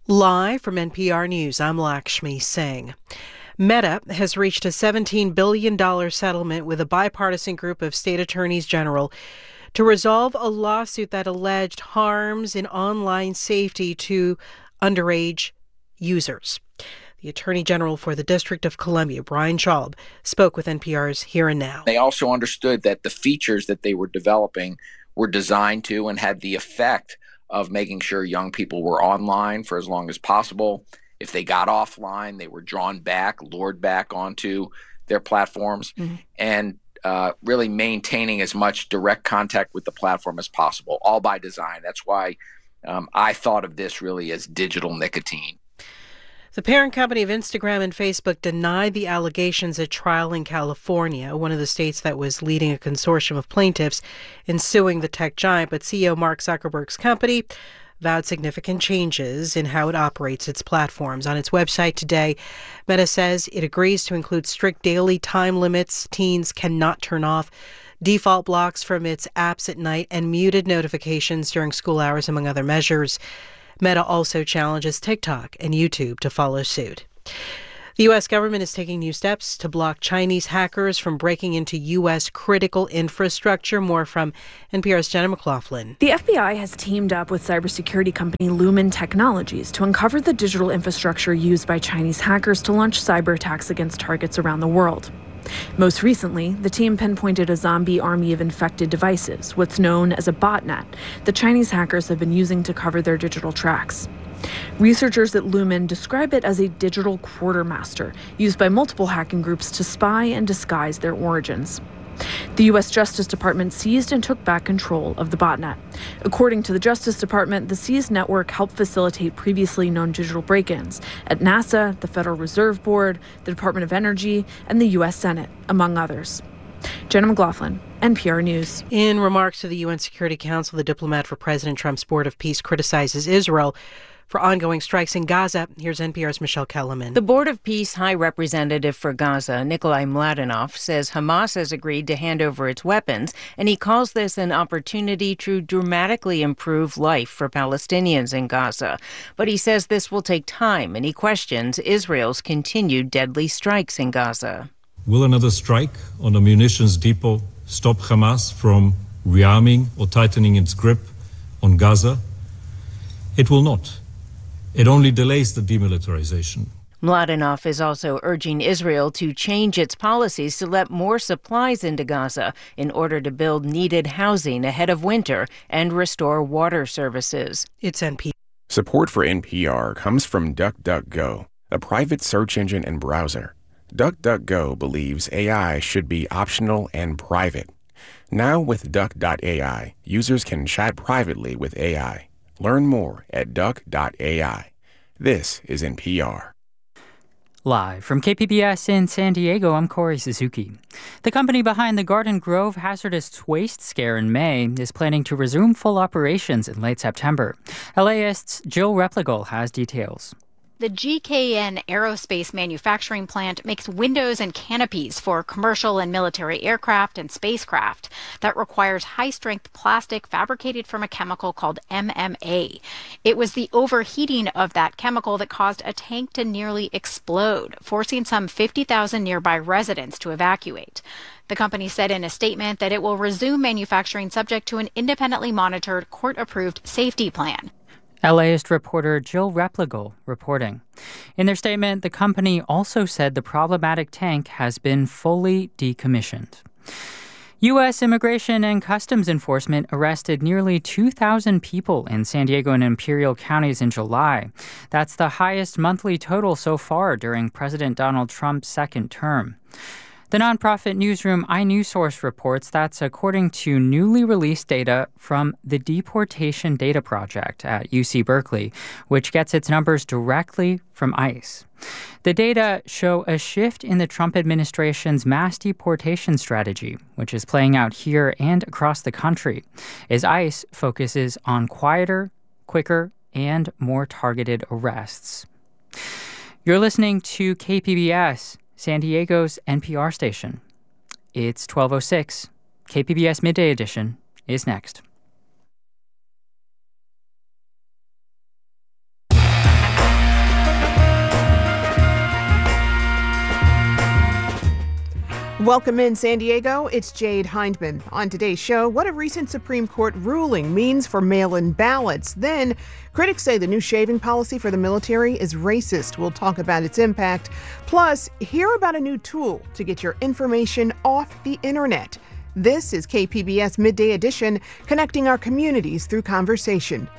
Live from NPR News, I'm Lakshmi Singh. Meta has reached a $17 billion settlement with a bipartisan group of state attorneys general to resolve a lawsuit that alleged harms in online safety to underage users. The Attorney General for the District of Columbia, Brian Schaub, spoke with NPR's Here and Now. They also understood that the features that they were developing were designed to and had the effect of making sure young people were online for as long as possible. If they got offline, they were drawn back, lured back onto their platforms, and really maintaining as much direct contact with the platform as possible, all by design. That's why I thought of this really as digital nicotine. The parent company of Instagram and Facebook denied the allegations at trial in California, one of the states that was leading a consortium of plaintiffs in suing the tech giant. But CEO Mark Zuckerberg's company vowed significant changes in how it operates its platforms. On its website today, Meta says it agrees to include strict daily time limits teens cannot turn off, default blocks from its apps at night, and muted notifications during school hours, among other measures. Meta also challenges TikTok and YouTube to follow suit. The U.S. government is taking new steps to block Chinese hackers from breaking into U.S. critical infrastructure. More from NPR's Jenna McLaughlin. The FBI has teamed up with cybersecurity company Lumen Technologies to uncover the digital infrastructure used by Chinese hackers to launch cyber attacks against targets around the world. Most recently, the team pinpointed a zombie army of infected devices, what's known as a botnet, that Chinese hackers have been using to cover their digital tracks. Researchers at Lumen describe it as a digital quartermaster used by multiple hacking groups to spy and disguise their origins. The U.S. Justice Department seized and took back control of the botnet. According to the Justice Department, the seized network helped facilitate previously known digital break-ins at NASA, the Federal Reserve Board, the Department of Energy, and the U.S. Senate, among others. Jenna McLaughlin, NPR News. In remarks to the UN Security Council, the diplomat for President Trump's Board of Peace criticizes Israel for ongoing strikes in Gaza. Here's NPR's Michelle Kellerman. The Board of Peace High Representative for Gaza, Nikolai Mladenov, says Hamas has agreed to hand over its weapons, and he calls this an opportunity to dramatically improve life for Palestinians in Gaza. But he says this will take time, and he questions Israel's continued deadly strikes in Gaza. Will another strike on a munitions depot stop Hamas from rearming or tightening its grip on Gaza? It will not. It only delays the demilitarization. Mladenov is also urging Israel to change its policies to let more supplies into Gaza in order to build needed housing ahead of winter and restore water services. It's NPR. Support for NPR comes from DuckDuckGo, a private search engine and browser. DuckDuckGo believes AI should be optional and private. Now with Duck.ai, users can chat privately with AI. Learn more at duck.ai. This is NPR. Live from KPBS in San Diego, I'm Corey Suzuki. The company behind the Garden Grove hazardous waste scare in May is planning to resume full operations in late September. LAist's Jill Replogle has details. The GKN Aerospace Manufacturing Plant makes windows and canopies for commercial and military aircraft and spacecraft that requires high-strength plastic fabricated from a chemical called MMA. It was the overheating of that chemical that caused a tank to nearly explode, forcing some 50,000 nearby residents to evacuate. The company said in a statement that it will resume manufacturing subject to an independently monitored, court-approved safety plan. LAist reporter Jill Replogle reporting. In their statement, the company also said the problematic tank has been fully decommissioned. U.S. Immigration and Customs Enforcement arrested nearly 2,000 people in San Diego and Imperial counties in July. That's the highest monthly total so far during President Donald Trump's second term. The nonprofit newsroom iNewsSource reports that's according to newly released data from the Deportation Data Project at UC Berkeley, which gets its numbers directly from ICE. The data show a shift in the Trump administration's mass deportation strategy, which is playing out here and across the country, as ICE focuses on quieter, quicker, and more targeted arrests. You're listening to KPBS, San Diego's NPR station. It's 12:06. KPBS Midday Edition is next. Welcome in San Diego. It's Jade Hindman. On today's show, what a recent Supreme Court ruling means for mail-in ballots. Then, critics say the new shaving policy for the military is racist. We'll talk about its impact. Plus, hear about a new tool to get your information off the internet. This is KPBS Midday Edition, connecting our communities through conversation.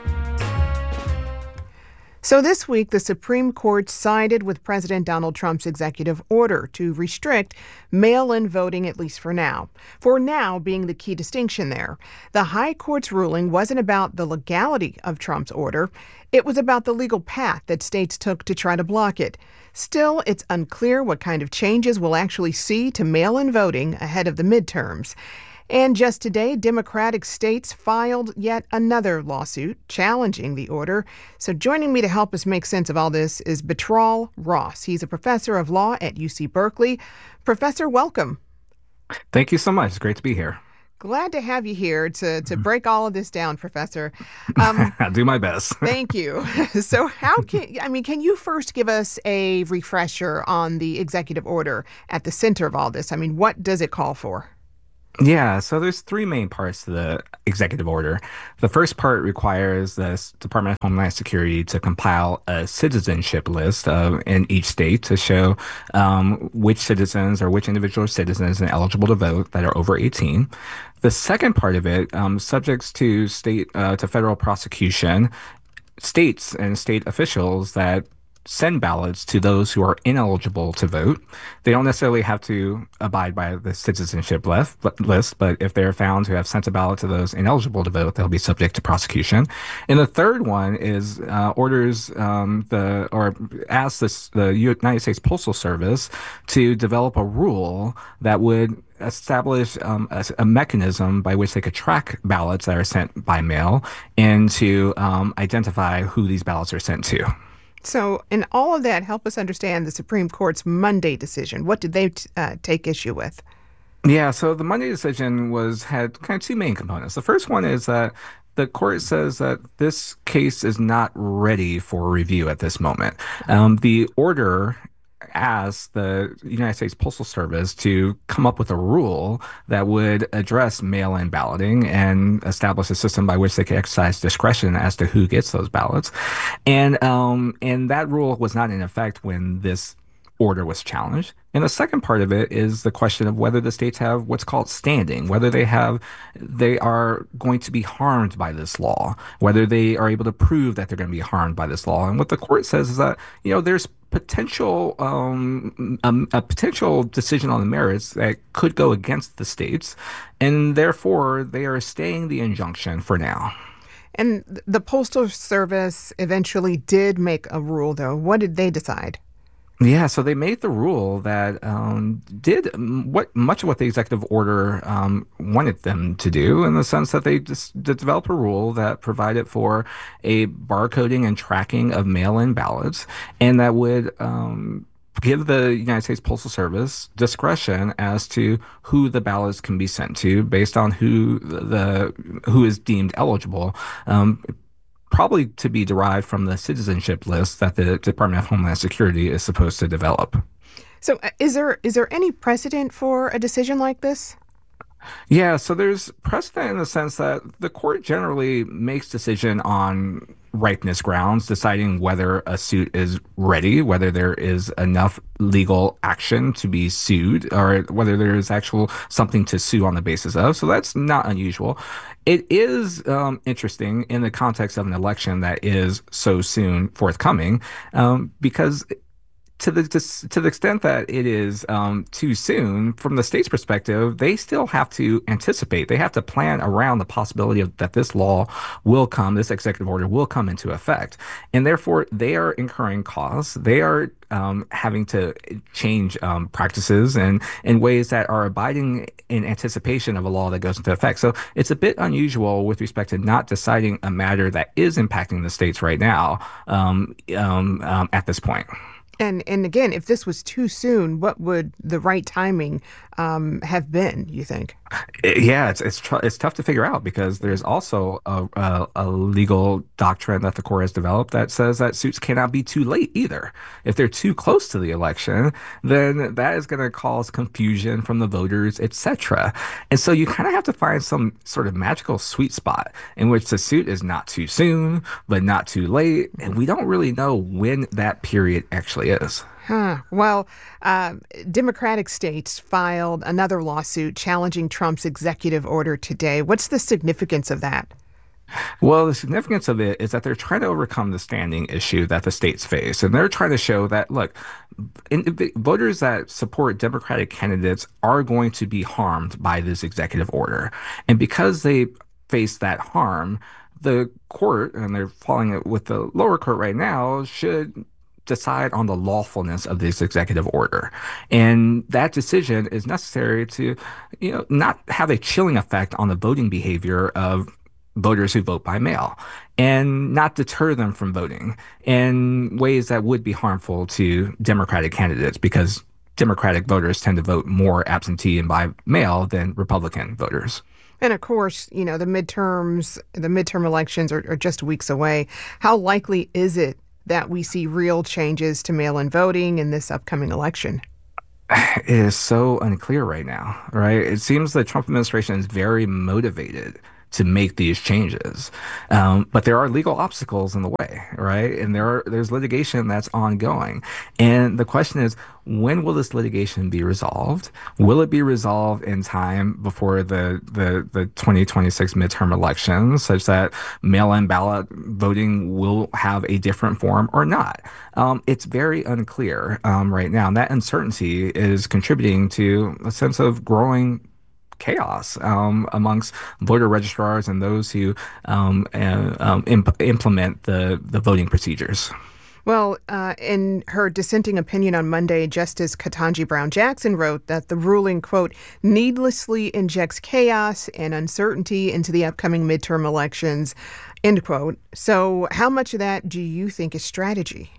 So this week, the Supreme Court sided with President Donald Trump's executive order to restrict mail-in voting, at least for now. For now being the key distinction there. The High Court's ruling wasn't about the legality of Trump's order. It was about the legal path that states took to try to block it. Still, it's unclear what kind of changes we'll actually see to mail-in voting ahead of the midterms. And just today, Democratic states filed yet another lawsuit challenging the order. So joining me to help us make sense of all this is Betrol Ross. He's a professor of law at UC Berkeley. Professor, welcome. Thank you so much. It's great to be here. Glad to have you here to break all of this down, Professor. I'll do my best. Thank you. So can you first give us a refresher on the executive order at the center of all this? I mean, what does it call for? Yeah, so there's three main parts to the executive order. The first part requires the Department of Homeland Security to compile a citizenship list in each state to show which citizens or which individual citizens are eligible to vote that are over 18. The second part of it, subjects to to federal prosecution, states and state officials that send ballots to those who are ineligible to vote. They don't necessarily have to abide by the citizenship list, but if they're found to have sent a ballot to those ineligible to vote, they'll be subject to prosecution. And the third one is asks the United States Postal Service to develop a rule that would establish a mechanism by which they could track ballots that are sent by mail and to identify who these ballots are sent to. So in all of that, help us understand the Supreme Court's Monday decision. What did they take issue with? Yeah, so the Monday decision had kind of two main components. The first one is that the court says that this case is not ready for review at this moment. The order asked the United States Postal Service to come up with a rule that would address mail-in balloting and establish a system by which they could exercise discretion as to who gets those ballots. And that rule was not in effect when this order was challenged. And the second part of it is the question of whether the states have what's called standing, whether they are going to be harmed by this law, whether they are able to prove that they're going to be harmed by this law. And what the court says is that, there's potential a potential decision on the merits that could go against the states, and therefore they are staying the injunction for now. And the Postal Service eventually did make a rule, though. What did they decide? Yeah, so they made the rule that did much of what the executive order wanted them to do, in the sense that they just developed a rule that provided for a barcoding and tracking of mail-in ballots, and that would give the United States Postal Service discretion as to who the ballots can be sent to based on who is deemed eligible. Probably to be derived from the citizenship list that the Department of Homeland Security is supposed to develop. So is there any precedent for a decision like this? Yeah, so there's precedent in the sense that the court generally makes decision on ripeness grounds, deciding whether a suit is ready, whether there is enough legal action to be sued, or whether there is actual something to sue on the basis of. So that's not unusual. It is interesting in the context of an election that is so soon forthcoming, because to the extent that it is too soon, from the state's perspective, they still have to anticipate. They have to plan around the possibility that this law will come, this executive order will come into effect. And therefore, they are incurring costs. They are having to change practices and in ways that are abiding in anticipation of a law that goes into effect. So it's a bit unusual with respect to not deciding a matter that is impacting the states right now at this point. And again, if this was too soon, what would the right timing have been, you think? Yeah, it's tough to figure out because there's also a legal doctrine that the court has developed that says that suits cannot be too late either. If they're too close to the election, then that is going to cause confusion from the voters, etc. And so you kind of have to find some sort of magical sweet spot in which the suit is not too soon, but not too late, and we don't really know when that period actually is. Well, Democratic states filed another lawsuit challenging Trump's executive order today. What's the significance of that? Well, the significance of it is that they're trying to overcome the standing issue that the states face. And they're trying to show that, look, voters that support Democratic candidates are going to be harmed by this executive order. And because they face that harm, the court, and they're following it with the lower court right now, should decide on the lawfulness of this executive order. And that decision is necessary to, not have a chilling effect on the voting behavior of voters who vote by mail and not deter them from voting in ways that would be harmful to Democratic candidates because Democratic voters tend to vote more absentee and by mail than Republican voters. And of course, the midterm elections are just weeks away. How likely is it that we see real changes to mail-in voting in this upcoming election? It is so unclear right now, right? It seems the Trump administration is very motivated to make these changes. But there are legal obstacles in the way, right? And there's litigation that's ongoing. And the question is, when will this litigation be resolved? Will it be resolved in time before the 2026 midterm elections, such that mail-in ballot voting will have a different form or not? It's very unclear right now. And that uncertainty is contributing to a sense of growing chaos amongst voter registrars and those who implement the voting procedures. Well, in her dissenting opinion on Monday, Justice Ketanji Brown Jackson wrote that the ruling, quote, needlessly injects chaos and uncertainty into the upcoming midterm elections, end quote. So how much of that do you think is strategy?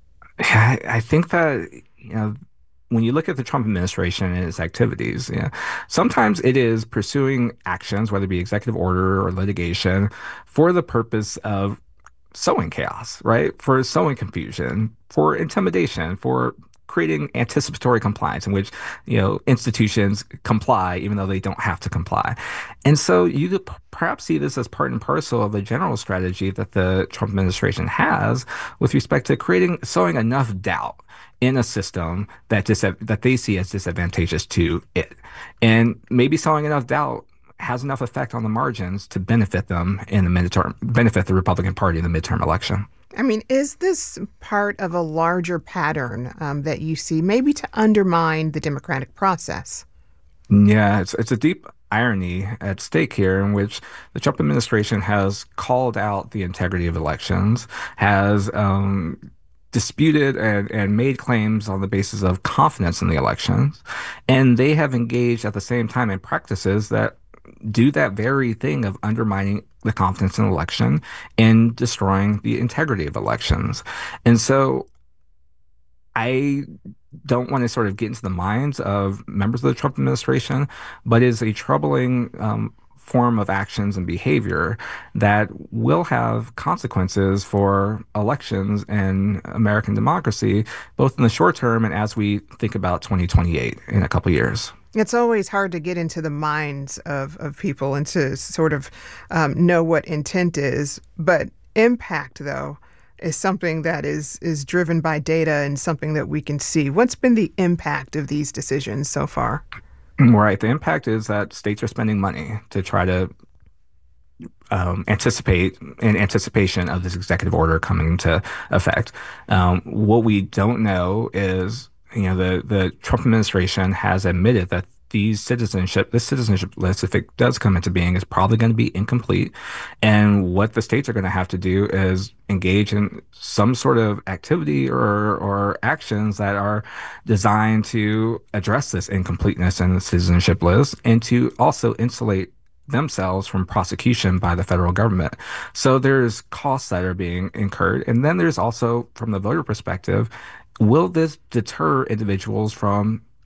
I think that, when you look at the Trump administration and its activities, sometimes it is pursuing actions, whether it be executive order or litigation, for the purpose of sowing chaos, right? For sowing confusion, for intimidation, for creating anticipatory compliance in which, institutions comply even though they don't have to comply. And so you could perhaps see this as part and parcel of a general strategy that the Trump administration has with respect to sowing enough doubt in a system that they see as disadvantageous to it. And maybe sowing enough doubt has enough effect on the margins to benefit them in the midterm, benefit the Republican Party in the midterm election. I mean, is this part of a larger pattern that you see, maybe to undermine the democratic process? Yeah, it's a deep irony at stake here in which the Trump administration has called out the integrity of elections, has disputed and made claims on the basis of confidence in the elections, and they have engaged at the same time in practices that do that very thing of undermining the confidence in election and destroying the integrity of elections. And so I don't want to sort of get into the minds of members of the Trump administration, but is a troubling form of actions and behavior that will have consequences for elections and American democracy, both in the short term and as we think about 2028 in a couple of years. It's always hard to get into the minds of people and to sort of know what intent is. But impact, though, is something that is driven by data and something that we can see. What's been the impact of these decisions so far? Right. The impact is that states are spending money to try to anticipate in anticipation of this executive order coming into effect. What we don't know is, the Trump administration has admitted that this citizenship list, if it does come into being, is probably going to be incomplete. And what the states are going to have to do is engage in some sort of activity or actions that are designed to address this incompleteness in the citizenship list and to also insulate themselves from prosecution by the federal government. So there's costs that are being incurred. And then there's also, from the voter perspective, will this deter individuals from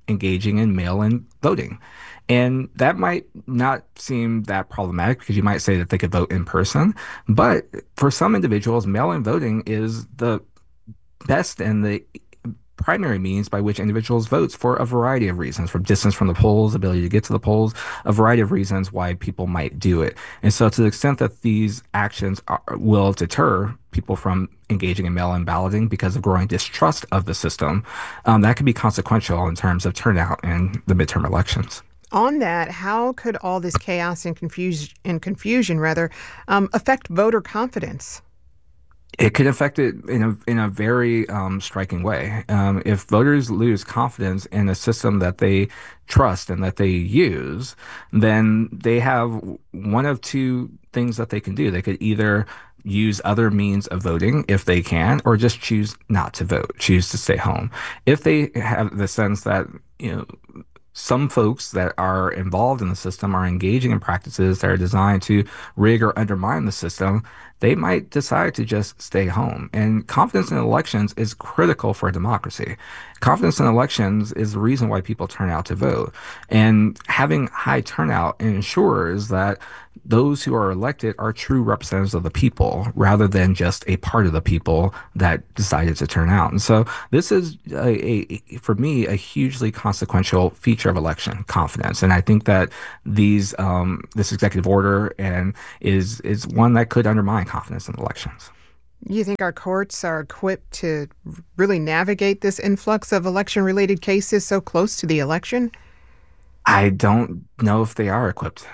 engaging in mail-in voting. And that might not seem that problematic because you might say that they could vote in person. But for some individuals, mail-in voting is the best and the primary means by which individuals vote for a variety of reasons, from distance from the polls, ability to get to the polls, a variety of reasons why people might do it. And so to the extent that these actions will deter people from engaging in mail-in balloting because of growing distrust of the system, that could be consequential in terms of turnout in the midterm elections. On that, how could all this chaos and confusion affect voter confidence? It could affect it in a very striking way. If voters lose confidence in a system that they trust and that they use, then they have one of two things that they can do. They could either use other means of voting if they can, or just choose not to vote, choose to stay home. If they have the sense that, some folks that are involved in the system are engaging in practices that are designed to rig or undermine the system, they might decide to just stay home. And confidence in elections is critical for a democracy. Confidence in elections is the reason why people turn out to vote. And having high turnout ensures that those who are elected are true representatives of the people rather than just a part of the people that decided to turn out. And so this is, for me, a hugely consequential feature of election confidence. And I think that this executive order is one that could undermine confidence in elections. You think our courts are equipped to really navigate this influx of election-related cases so close to the election? I don't know if they are equipped.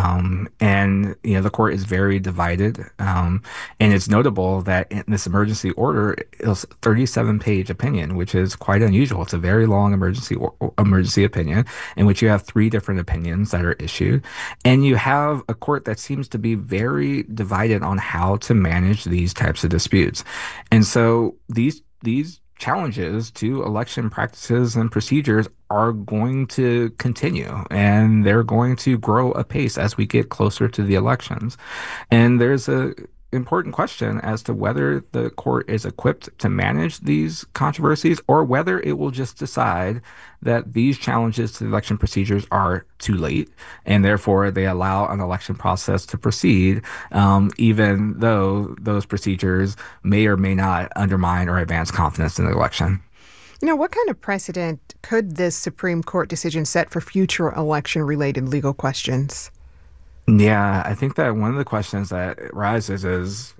And the court is very divided. And it's notable that in this emergency order, it was a 37-page opinion, which is quite unusual. It's a very long emergency opinion in which you have 3 different opinions that are issued. And you have a court that seems to be very divided on how to manage these types of disputes. And so these challenges to election practices and procedures are going to continue, and they're going to grow apace as we get closer to the elections. And there's a important question as to whether the court is equipped to manage these controversies or whether it will just decide that these challenges to the election procedures are too late and therefore they allow an election process to proceed, even though those procedures may or may not undermine or advance confidence in the election. What kind of precedent could this Supreme Court decision set for future election-related legal questions? Yeah, I think that one of the questions that rises is,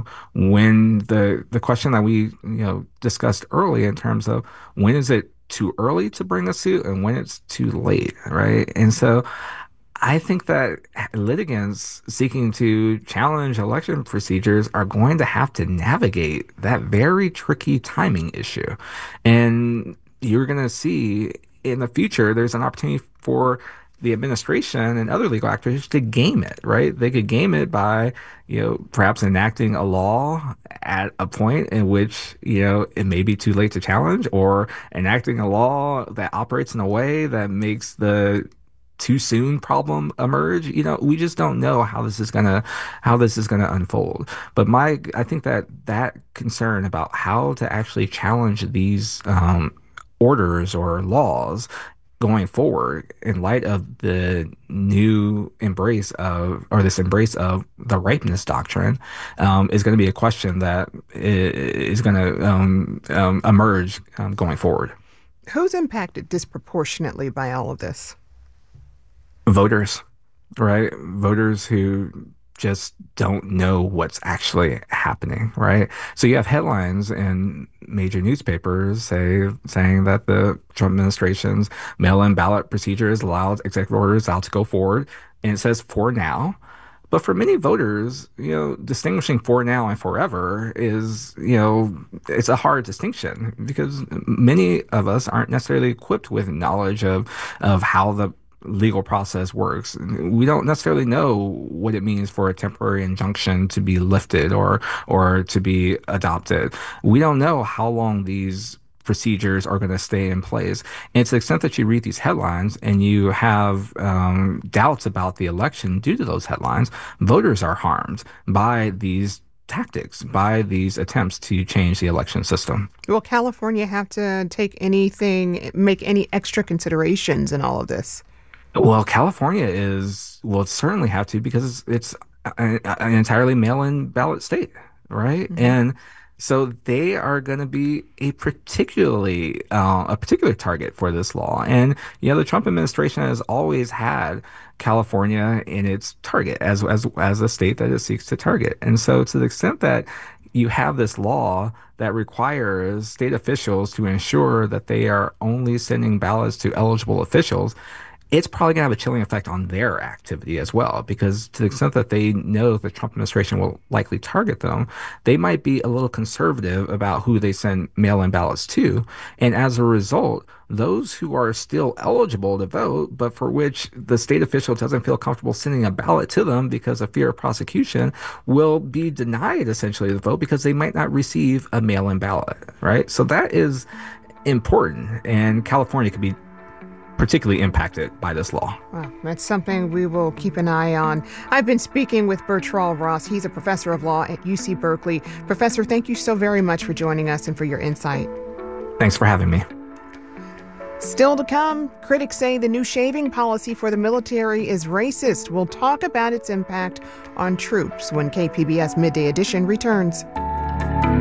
when the question that we, discussed early in terms of when is it too early to bring a suit and when it's too late, right? And so I think that litigants seeking to challenge election procedures are going to have to navigate that very tricky timing issue. And you're going to see in the future, there's an opportunity for the administration and other legal actors to game it, right? They could game it by, perhaps enacting a law at a point in which, it may be too late to challenge, or enacting a law that operates in a way that makes the too soon problem emerge. We just don't know how this is gonna unfold. But I think that concern about how to actually challenge these orders or laws going forward in light of the new embrace of the ripeness doctrine is going to be a question that is going to emerge going forward. Who's impacted disproportionately by all of this? Voters, right? Voters who just don't know what's actually happening, right? So you have headlines in major newspapers saying that the Trump administration's mail-in ballot procedures executive orders allowed to go forward, and it says for now. But for many voters, distinguishing for now and forever is, it's a hard distinction because many of us aren't necessarily equipped with knowledge of how the legal process works. We don't necessarily know what it means for a temporary injunction to be lifted or to be adopted. We don't know how long these procedures are going to stay in place. And to the extent that you read these headlines and you have doubts about the election due to those headlines, voters are harmed by these tactics by these attempts to change the election system. Will California have to make any extra considerations in all of this? Well, California will certainly have to, because it's an entirely mail-in ballot state, right? Mm-hmm. And so they are going to be a particular target for this law. And, the Trump administration has always had California in its target as a state that it seeks to target. And so to the extent that you have this law that requires state officials to ensure that they are only sending ballots to eligible officials, it's probably going to have a chilling effect on their activity as well, because to the extent that they know the Trump administration will likely target them, they might be a little conservative about who they send mail-in ballots to. And as a result, those who are still eligible to vote, but for which the state official doesn't feel comfortable sending a ballot to them because of fear of prosecution, will be denied essentially the vote because they might not receive a mail-in ballot, right? So that is important, and California could be particularly impacted by this law. Well, that's something we will keep an eye on. I've been speaking with Bertrand Ross. He's a professor of law at UC Berkeley. Professor, thank you so very much for joining us and for your insight. Thanks for having me. Still to come, critics say the new shaving policy for the military is racist. We'll talk about its impact on troops when KPBS Midday Edition returns.